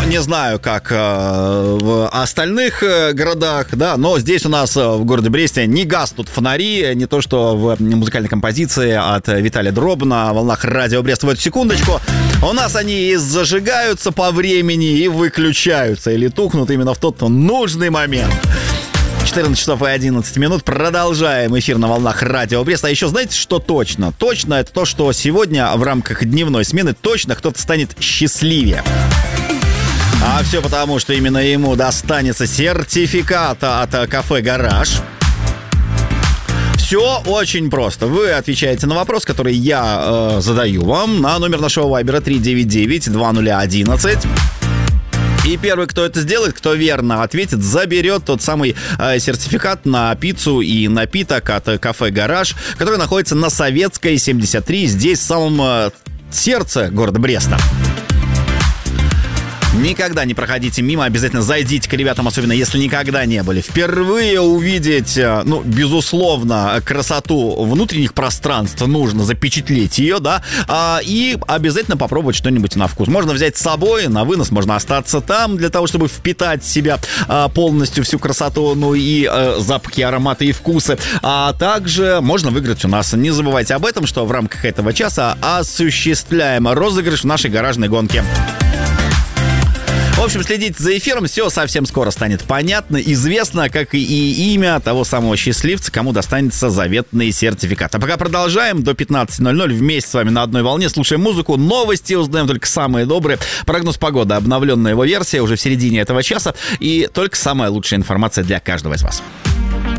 не знаю, как в остальных городах, да, но здесь у нас в городе Бресте не гаснут фонари, не то что в музыкальной композиции от Виталия Дроба на волнах радио Брест в эту секундочку. У нас они и зажигаются по времени, и выключаются, или тухнут именно в тот нужный момент. 14 часов и 11 минут. Продолжаем эфир на волнах радио Брест. А еще знаете, что точно? Точно это то, что сегодня в рамках дневной смены точно кто-то станет счастливее. А все потому, что именно ему достанется сертификат от кафе «Гараж». Все очень просто. Вы отвечаете на вопрос, который я задаю вам, на номер нашего вайбера 399-2011. И первый, кто это сделает, кто верно ответит, заберет тот самый сертификат на пиццу и напиток от кафе «Гараж», который находится на Советской, 73, здесь в самом сердце города Бреста. Никогда не проходите мимо, обязательно зайдите к ребятам, особенно если никогда не были. Впервые увидеть, ну, безусловно, красоту внутренних пространств, нужно запечатлеть ее, да, и обязательно попробовать что-нибудь на вкус. Можно взять с собой, на вынос, можно остаться там для того, чтобы впитать в себя полностью всю красоту, ну и запахи, ароматы и вкусы. А также можно выиграть у нас. Не забывайте об этом, что в рамках этого часа осуществляем розыгрыш в нашей гаражной гонке. В общем, следите за эфиром, все совсем скоро станет понятно, известно, как и имя того самого счастливца, кому достанется заветный сертификат. А пока продолжаем до 15:00 вместе с вами на одной волне, слушаем музыку, новости, узнаем только самые добрые, прогноз погоды, обновленная его версия уже в середине этого часа и только самая лучшая информация для каждого из вас.